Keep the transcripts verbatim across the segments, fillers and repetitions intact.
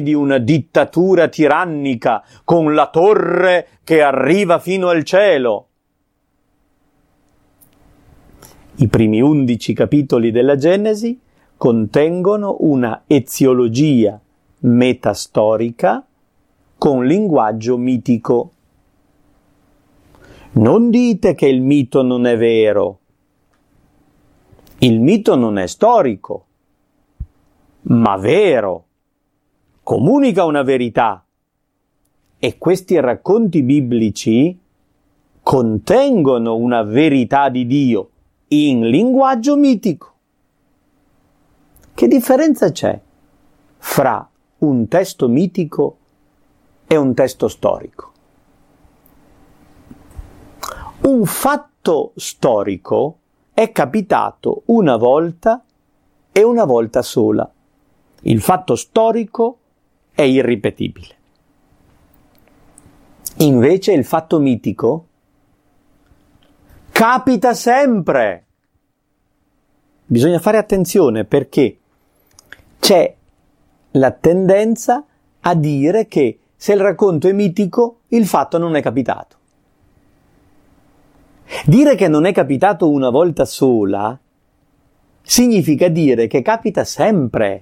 di una dittatura tirannica con la torre che arriva fino al cielo. I primi undici capitoli della Genesi contengono una eziologia metastorica con linguaggio mitico. Non dite che il mito non è vero. Il mito non è storico, ma vero. Comunica una verità. E questi racconti biblici contengono una verità di Dio in linguaggio mitico. Che differenza c'è fra un testo mitico e un testo storico? Un fatto storico è capitato una volta e una volta sola. Il fatto storico è irripetibile. Invece il fatto mitico capita sempre. Bisogna fare attenzione perché c'è la tendenza a dire che se il racconto è mitico, il fatto non è capitato. Dire che non è capitato una volta sola significa dire che capita sempre.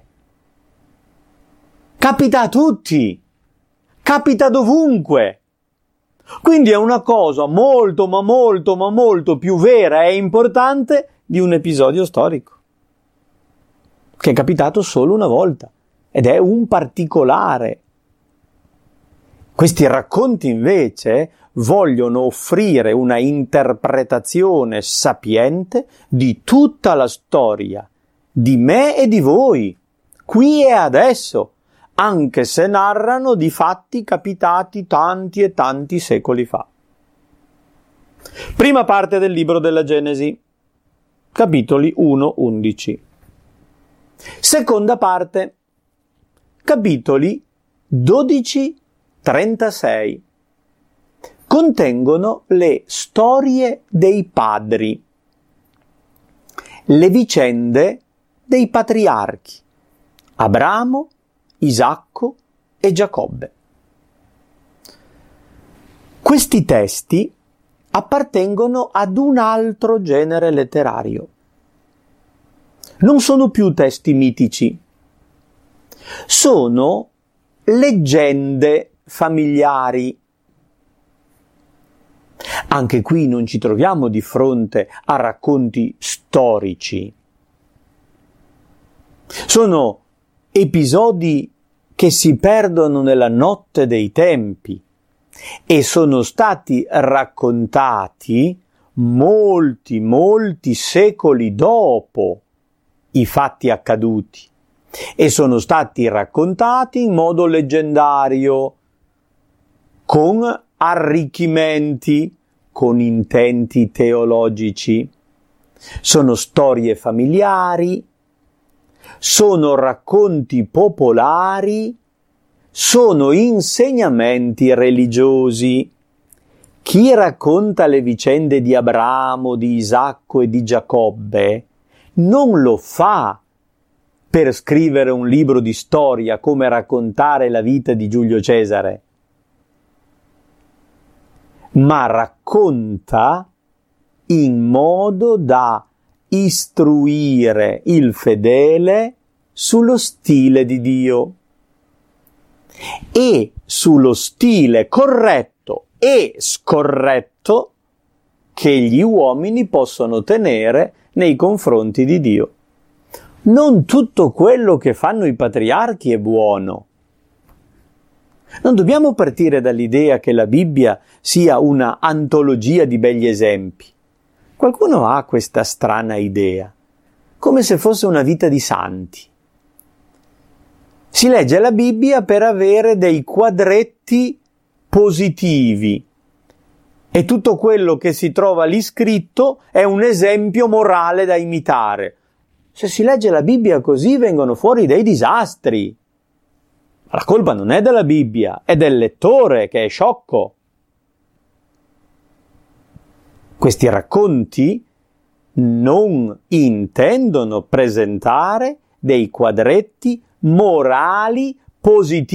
Capita a tutti. Capita dovunque. Quindi è una cosa molto, ma molto, ma molto più vera e importante di un episodio storico, che è capitato solo una volta, ed è un particolare. Questi racconti invece vogliono offrire una interpretazione sapiente di tutta la storia, di me e di voi, qui e adesso, anche se narrano di fatti capitati tanti e tanti secoli fa. Prima parte del libro della Genesi, capitoli uno undici. Seconda parte, capitoli dodici trentasei. Contengono le storie dei padri, le vicende dei patriarchi, Abramo, Isacco e Giacobbe. Questi testi appartengono ad un altro genere letterario. Non sono più testi mitici, sono leggende familiari. Anche qui non ci troviamo di fronte a racconti storici. Sono episodi che si perdono nella notte dei tempi e sono stati raccontati molti, molti secoli dopo i fatti accaduti e sono stati raccontati in modo leggendario, con arricchimenti, con intenti teologici. Sono storie familiari, sono racconti popolari, sono insegnamenti religiosi. Chi racconta le vicende di Abramo, di Isacco e di Giacobbe non lo fa per scrivere un libro di storia come raccontare la vita di Giulio Cesare, ma racconta in modo da istruire il fedele sullo stile di Dio e sullo stile corretto e scorretto che gli uomini possono tenere nei confronti di Dio. Non tutto quello che fanno i patriarchi è buono. Non dobbiamo partire dall'idea che la Bibbia sia una antologia di begli esempi. Qualcuno ha questa strana idea, come se fosse una vita di santi. Si legge la Bibbia per avere dei quadretti positivi e tutto quello che si trova lì scritto è un esempio morale da imitare. Se si legge la Bibbia così vengono fuori dei disastri. La colpa non è della Bibbia, è del lettore che è sciocco. Questi racconti non intendono presentare dei quadretti morali positivi